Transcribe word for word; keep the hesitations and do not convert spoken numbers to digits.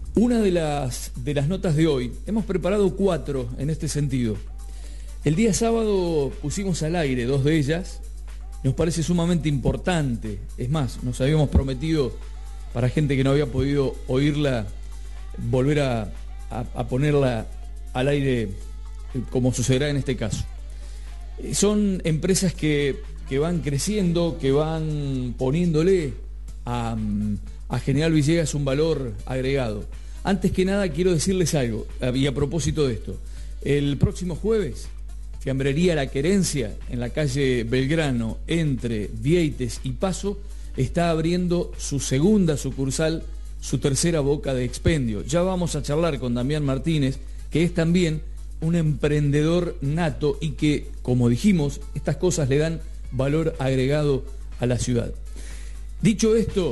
Una de las, de las notas de hoy, hemos preparado cuatro en este sentido. El día sábado pusimos al aire dos de ellas, nos parece sumamente importante. Es más, nos habíamos prometido, para gente que no había podido oírla, volver a, a, a ponerla al aire, como sucederá en este caso. Son empresas que, que van creciendo, que van poniéndole a, a General Villegas un valor agregado. Antes que nada quiero decirles algo, y a propósito de esto. El próximo jueves, Fiambrería La Querencia, en la calle Belgrano, entre Vieites y Paso, está abriendo su segunda sucursal, su tercera boca de expendio. Ya vamos a charlar con Damián Martínez, que es también un emprendedor nato y que, como dijimos, estas cosas le dan valor agregado a la ciudad. Dicho esto,